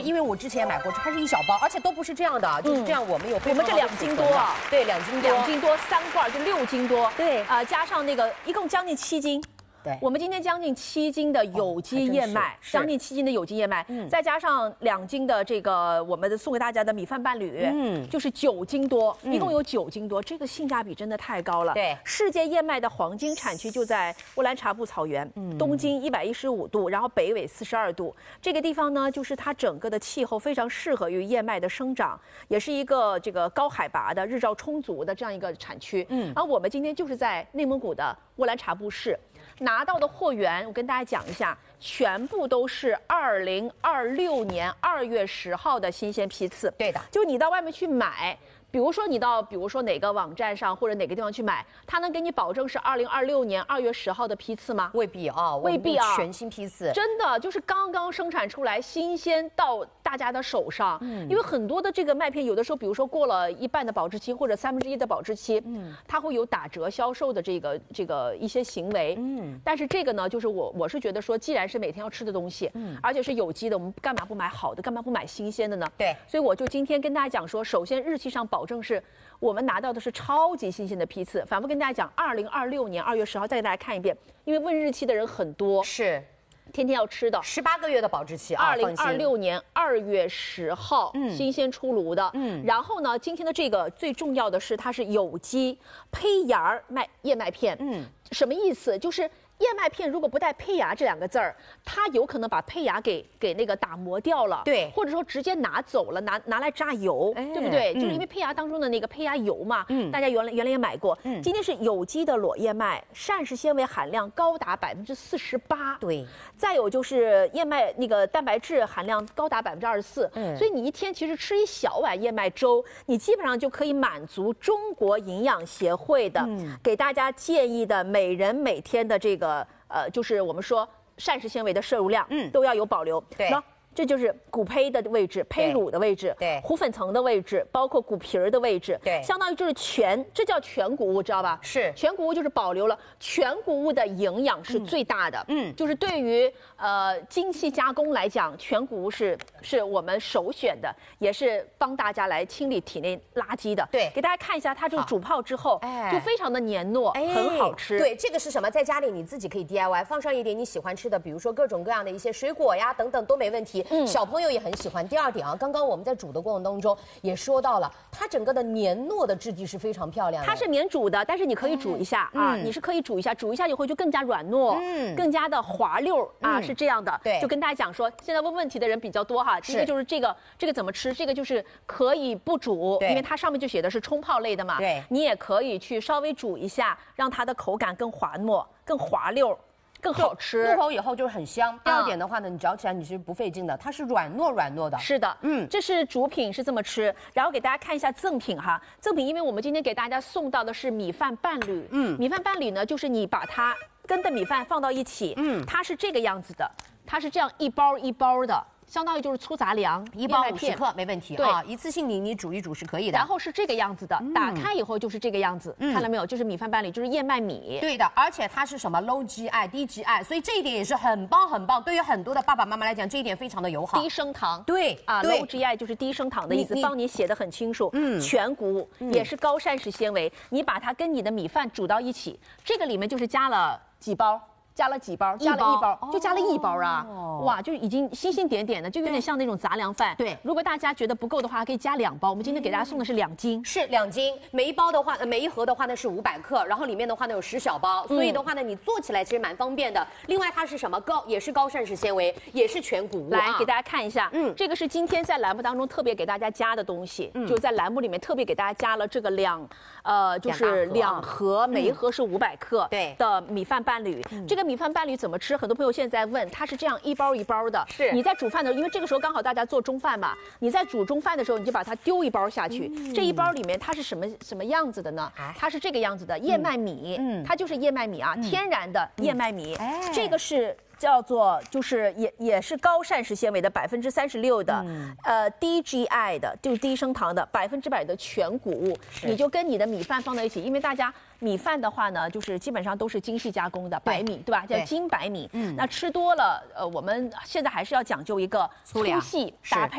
因为我之前也买过，它是一小包，而且都不是这样的，就是这样。我们这2斤多啊，对，2斤多，2 斤多，3罐就6斤多， 对， 加上那个一共将近7斤。 对， 我们今天将近7斤的有机燕麦，将近7斤的有机燕麦，再加上2斤的这个我们送给大家的米饭伴侣，就是9斤多，一共有9斤多，这个性价比真的太高了。 对， 世界燕麦的黄金产区就在乌兰察布草原，东经115度，然后北纬42度，这个地方呢，就是它整个的气候非常适合于燕麦的生长，也是一个这个高海拔的、日照充足的这样一个产区。然后我们今天就是在内蒙古的乌兰察布市。 拿到的货源，我跟大家讲一下，全部都是2026年2月10号的新鲜批次。 对的， 就你到外面去买，比如说哪个网站上或者哪个地方去买，它能给你保证是2026年2月10号的批次吗？ 未必啊， 未必啊， 全新批次， 真的就是刚刚生产出来，新鲜到大家的手上。因为很多的这个麦片，有的时候，比如说过了1半的保质期或者1/3的保质期，它会有打折销售的这个一些行为。但是这个呢，就是我是觉得说，既然是每天要吃的东西，而且是有机的，我们干嘛不买好的，干嘛不买新鲜的呢？ 对， 所以我就今天跟大家讲说，首先日期上保证是我们拿到的是超级新鲜的批次，反复跟大家讲，2026年2月10号，再给大家看一遍，因为问日期的人很多， 是。 天天要吃的 ，18个月的保质期啊 ，2026年2月10号，新鲜出炉的，然后呢，今天的这个最重要的是它是有机胚芽燕麦片，什么意思？就是燕麦片如果不带胚芽这2个字儿，它有可能把胚芽给那个打磨掉了， 对， 或者说直接拿走了，拿来榨油，对不对？就是因为胚芽当中的那个胚芽油嘛，大家原来也买过，今天是有机的裸燕麦，膳食纤维含量高达48%， 对， 再有就是燕麦那个蛋白质含量高达24%，所以你一天其实吃一小碗燕麦粥，你基本上就可以满足中国营养协会的给大家建议的每人每天的这个就是我们说膳食纤维的摄入量，都要有保留。 对。 这就是骨胚的位置、胚乳的位置、 对糊粉层的位置，包括骨皮儿的位置， 对， 相当于就是这叫全谷物，知道吧？ 是全谷物就是保留了全谷物的营养是最大的，就是对于精细加工来讲，全谷物是我们首选的，也是帮大家来清理体内垃圾的。 对， 给大家看一下，它这个煮泡之后，就非常的黏糯，很好吃。 对，这个是什么？在家里你自己可以 DIY， 放上一点你喜欢吃的，比如说各种各样的一些水果呀等等都没问题。小朋友也很喜欢。第二点啊，刚刚我们在煮的过程当中也说到了，它整个的黏糯的质地是非常漂亮的。 它是免煮的，但是你可以煮一下啊，你是可以煮一下，煮一下以后就更加软糯，更加的滑溜啊，是这样的。 对， 就跟大家讲说，现在问题的人比较多哈。第一个就是这个怎么吃？这个就是可以不煮，因为它上面就写的是冲泡类的嘛。 对， 你也可以去稍微煮一下，让它的口感更滑糯、更滑溜。更好吃， 入口以后就是很香。第二点的话呢，你嚼起来你是不费劲的，它是软糯的。 是的，这是主品是这么吃，然后给大家看一下赠品哈。赠品，因为我们今天给大家送到的是米饭伴侣，米饭伴侣呢，就是你把它跟的米饭放到一起，它是这个样子的，它是这样一包一包的。相当于就是粗杂粮 ，1包50克没问题啊，一次性你煮一煮是可以的。 然后是这个样子的，打开以后就是这个样子，看到没有？就是米饭伴侣，就是燕麦米。 对的，而且它是什么 low GI 低 GI， 所以这一点也是很棒。对于很多的爸爸妈妈来讲，这一点非常的友好。 低升糖， 对啊 ，low GI 就是低升糖的意思，帮你写得很清楚。全谷物也是高膳食纤维，你把它跟你的米饭煮到一起，这个里面就是加了几包。加了几包？加了1包，就加了1包啊！哇，就已经星星点点的，就有点像那种杂粮饭。 对， 如果大家觉得不够的话，可以加2包。我们今天给大家送的是2斤， 是2斤。每一包的话，每一盒的话呢是500克，然后里面的话呢有10小包，所以的话呢你做起来其实蛮方便的。另外它是什么也是高膳食纤维，也是全谷物。 来给大家看一下，这个是今天在栏目当中特别给大家加的东西，就在栏目里面特别给大家加了这个就是2盒，每一盒是500克的米饭伴侣。这个米饭伴侣怎么吃？很多朋友现在在问，它是这样1包1包的。是你在煮饭的时候，因为这个时候刚好大家做中饭嘛，你在煮中饭的时候，你就把它丢1包下去。这1包里面它是什么样子的呢？它是这个样子的燕麦米，它就是燕麦米啊，天然的燕麦米。这个是。叫做就是也是高膳食纤维的36%的，低 GI 的，就是低升糖的100%的全谷物，你就跟你的米饭放在一起，因为大家米饭的话呢，就是基本上都是精细加工的白米，对吧？叫精白米，那吃多了，我们现在还是要讲究一个粗细搭配。